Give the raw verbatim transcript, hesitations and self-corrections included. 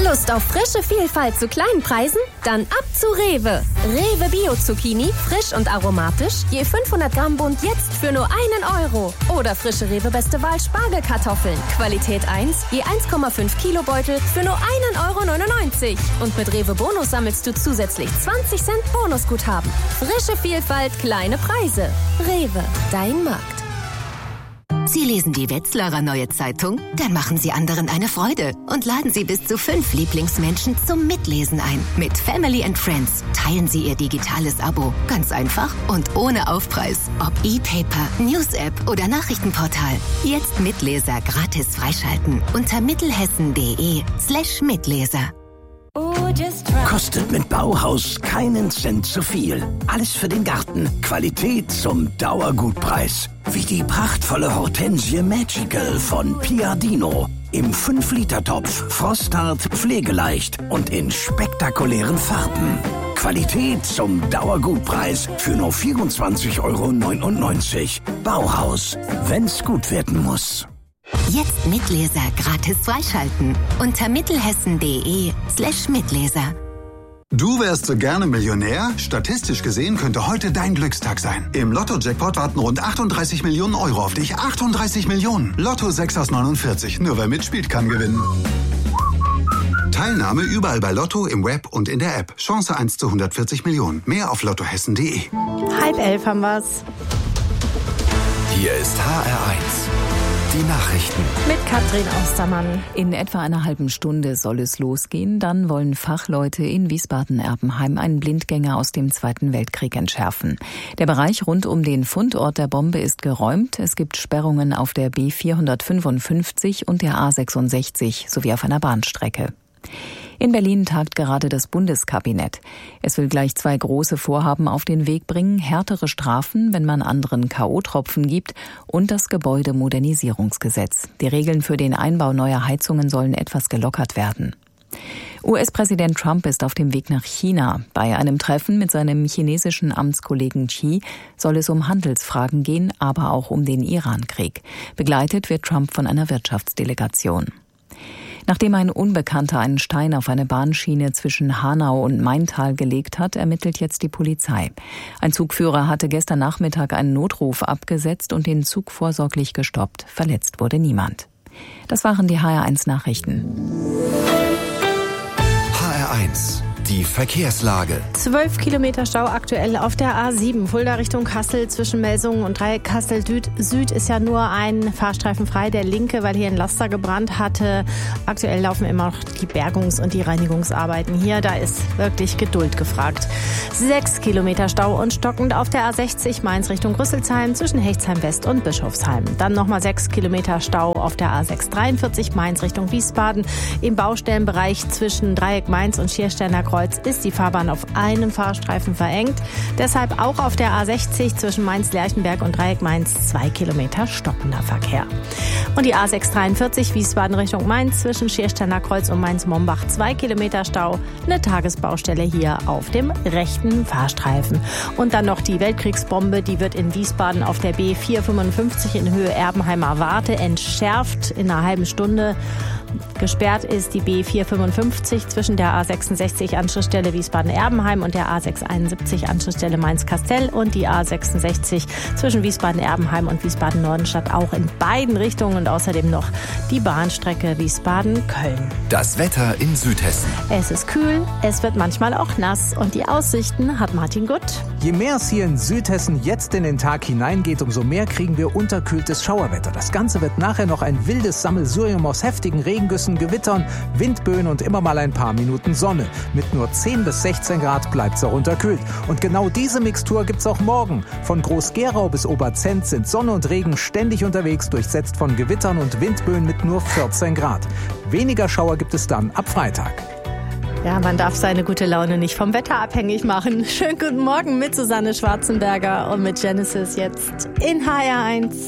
Lust auf frische Vielfalt zu kleinen Preisen? Dann ab zu Rewe. Rewe Bio Zucchini, frisch und aromatisch, je fünfhundert Gramm Bund jetzt für nur einen Euro. Oder frische Rewe Beste Wahl Spargelkartoffeln, Qualität eins, je eins Komma fünf Kilo Beutel für nur einen Euro neunundneunzig. Und mit Rewe Bonus sammelst du zusätzlich zwanzig Cent Bonusguthaben. Frische Vielfalt, kleine Preise. Rewe, dein Markt. Sie lesen die Wetzlarer Neue Zeitung? Dann machen Sie anderen eine Freude und laden Sie bis zu fünf Lieblingsmenschen zum Mitlesen ein. Mit Family and Friends teilen Sie Ihr digitales Abo. Ganz einfach und ohne Aufpreis. Ob E-Paper, News-App oder Nachrichtenportal. Jetzt Mitleser gratis freischalten unter mittelhessen.de slash Mitleser. Kostet mit Bauhaus keinen Cent zu viel. Alles für den Garten. Qualität zum Dauergutpreis. Wie die prachtvolle Hortensie Magical von Piadino. Im fünf Liter Topf, frosthart, pflegeleicht und in spektakulären Farben. Qualität zum Dauergutpreis für nur vierundzwanzig Euro neunundneunzig. Bauhaus, wenn's gut werden muss. Jetzt Mitleser gratis freischalten unter mittelhessen.de slash Mitleser. Du wärst so gerne Millionär? Statistisch gesehen könnte heute dein Glückstag sein. Im Lotto-Jackpot warten rund achtunddreißig Millionen Euro auf dich. achtunddreißig Millionen. Lotto sechs aus neunundvierzig. Nur wer mitspielt, kann gewinnen. Teilnahme überall bei Lotto, im Web und in der App. Chance eins zu hundertvierzig Millionen. Mehr auf lottohessen punkt de. Halb elf haben wir's. Hier ist H R eins. Die Nachrichten. Mit Katrin Ostermann. In etwa einer halben Stunde soll es losgehen. Dann wollen Fachleute in Wiesbaden-Erbenheim einen Blindgänger aus dem Zweiten Weltkrieg entschärfen. Der Bereich rund um den Fundort der Bombe ist geräumt. Es gibt Sperrungen auf der B vierhundertfünfundfünfzig und der A sechsundsechzig sowie auf einer Bahnstrecke. In Berlin tagt gerade das Bundeskabinett. Es will gleich zwei große Vorhaben auf den Weg bringen: härtere Strafen, wenn man anderen K O-Tropfen gibt, und das Gebäudemodernisierungsgesetz. Die Regeln für den Einbau neuer Heizungen sollen etwas gelockert werden. U S-Präsident Trump ist auf dem Weg nach China. Bei einem Treffen mit seinem chinesischen Amtskollegen Xi soll es um Handelsfragen gehen, aber auch um den Iran-Krieg. Begleitet wird Trump von einer Wirtschaftsdelegation. Nachdem ein Unbekannter einen Stein auf eine Bahnschiene zwischen Hanau und Maintal gelegt hat, ermittelt jetzt die Polizei. Ein Zugführer hatte gestern Nachmittag einen Notruf abgesetzt und den Zug vorsorglich gestoppt. Verletzt wurde niemand. Das waren die H R eins Nachrichten. H R eins. Die Verkehrslage. Zwölf Kilometer Stau aktuell auf der A sieben. Fulda Richtung Kassel zwischen Melsungen und Dreieck Kassel Süd ist ja nur ein Fahrstreifen frei, der linke, weil hier ein Laster gebrannt hatte. Aktuell laufen immer noch die Bergungs- und die Reinigungsarbeiten hier. Da ist wirklich Geduld gefragt. Sechs Kilometer Stau und stockend auf der A sechzig Mainz Richtung Rüsselsheim zwischen Hechtsheim West und Bischofsheim. Dann nochmal sechs Kilometer Stau auf der A sechshundertdreiundvierzig Mainz Richtung Wiesbaden. Im Baustellenbereich zwischen Dreieck Mainz und Schiersteiner Kreuz ist die Fahrbahn auf einem Fahrstreifen verengt. Deshalb auch auf der A sechzig zwischen Mainz-Lerchenberg und Dreieck Mainz zwei Kilometer stockender Verkehr. Und die A sechshundertdreiundvierzig Wiesbaden Richtung Mainz zwischen Schiersteiner Kreuz und Mainz-Mombach zwei Kilometer Stau. Eine Tagesbaustelle hier auf dem rechten Fahrstreifen. Und dann noch die Weltkriegsbombe, die wird in Wiesbaden auf der B vierhundertfünfundfünfzig in Höhe Erbenheimer Warte entschärft in einer halben Stunde. Gesperrt ist die B vierhundertfünfundfünfzig zwischen der A sechsundsechzig Anschlussstelle Wiesbaden-Erbenheim und der A sechshunderteinundsiebzig Anschlussstelle Mainz-Kastel und die A sechsundsechzig zwischen Wiesbaden-Erbenheim und Wiesbaden-Nordenstadt auch in beiden Richtungen und außerdem noch die Bahnstrecke Wiesbaden-Köln. Das Wetter in Südhessen. Es ist kühl, es wird manchmal auch nass und die Aussichten hat Martin Gutt. Je mehr es hier in Südhessen jetzt in den Tag hineingeht, umso mehr kriegen wir unterkühltes Schauerwetter. Das Ganze wird nachher noch ein wildes Sammelsurium aus heftigen Regengüssen, Gewittern, Windböen und immer mal ein paar Minuten Sonne. Mit nur zehn bis sechzehn Grad bleibt es auch unterkühlt. Und genau diese Mixtur gibt's auch morgen. Von Groß-Gerau bis Oberzent sind Sonne und Regen ständig unterwegs, durchsetzt von Gewittern und Windböen mit nur vierzehn Grad. Weniger Schauer gibt es dann ab Freitag. Ja, man darf seine gute Laune nicht vom Wetter abhängig machen. Schönen guten Morgen mit Susanne Schwarzenberger und mit Genesis jetzt in H R eins.